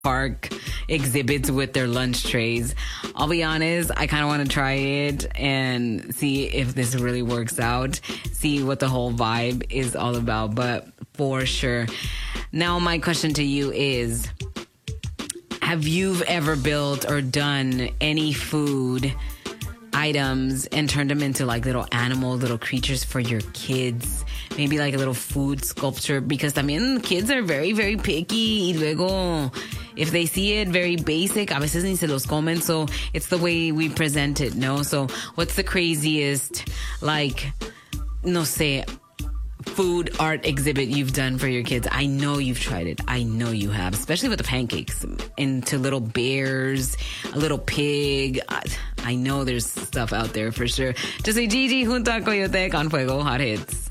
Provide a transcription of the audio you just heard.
park exhibits with their lunch trays. I'll be honest, I kind of want to try it and see if this really works out, see what the whole vibe is all about, but for sure. Now, my question to you is, have you ever built or done any food items and turned them into like little animals, little creatures for your kids? Maybe like a little food sculpture, because también kids are very, very picky. Y luego, if they see it very basic, a veces ni se los comen. So it's the way we present it, no? So what's the craziest, like, no sé, food art exhibit you've done for your kids? I know you've tried it. I know you have, especially with the pancakes, into little bears, a little pig. I know there's stuff out there for sure. Yo soy Gigi junto a Coyotec on Fuego Hot Hits.